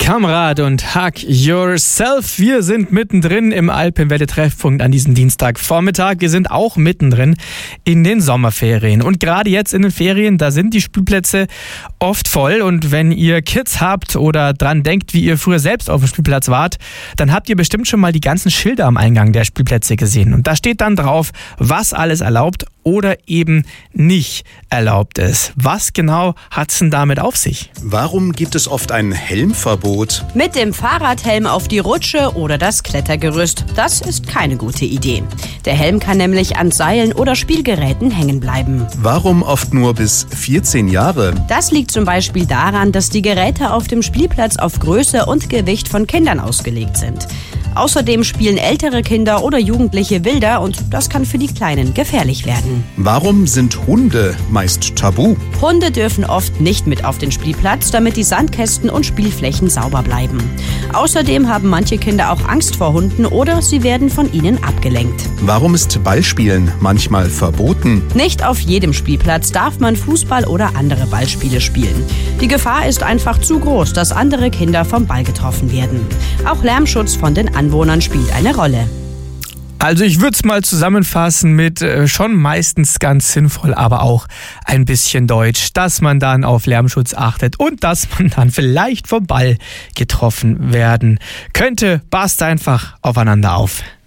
Kamerad und Hug Yourself. Wir sind mittendrin im Alpenwelle-Treffpunkt an diesem Dienstagvormittag. Wir sind auch mittendrin in den Sommerferien. Und gerade jetzt in den Ferien, da sind die Spielplätze oft voll. Und wenn ihr Kids habt oder dran denkt, wie ihr früher selbst auf dem Spielplatz wart, dann habt ihr bestimmt schon mal die ganzen Schilder am Eingang der Spielplätze gesehen. Und da steht dann drauf, was alles erlaubt oder eben nicht erlaubt ist. Was genau hat es denn damit auf sich? Warum gibt es oft ein Helmverbot? Mit dem Fahrradhelm auf die Rutsche oder das Klettergerüst. Das ist keine gute Idee. Der Helm kann nämlich an Seilen oder Spielgeräten hängen bleiben. Warum oft nur bis 14 Jahre? Das liegt zum Beispiel daran, dass die Geräte auf dem Spielplatz auf Größe und Gewicht von Kindern ausgelegt sind. Außerdem spielen ältere Kinder oder Jugendliche wilder und das kann für die Kleinen gefährlich werden. Warum sind Hunde meist tabu? Hunde dürfen oft nicht mit auf den Spielplatz, damit die Sandkästen und Spielflächen sauber bleiben. Außerdem haben manche Kinder auch Angst vor Hunden oder sie werden von ihnen abgelenkt. Warum ist Ballspielen manchmal verboten? Nicht auf jedem Spielplatz darf man Fußball oder andere Ballspiele spielen. Die Gefahr ist einfach zu groß, dass andere Kinder vom Ball getroffen werden. Auch Lärmschutz von den Anwohnern spielt eine Rolle. Also ich würde es mal zusammenfassen mit schon meistens ganz sinnvoll, aber auch ein bisschen deutsch, dass man dann auf Lärmschutz achtet und dass man dann vielleicht vom Ball getroffen werden könnte. Passt einfach aufeinander auf.